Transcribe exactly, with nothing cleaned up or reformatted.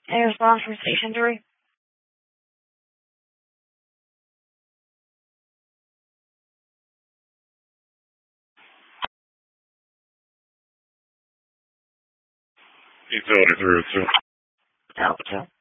Any response from Station three? Utility three oh two. Alpha two.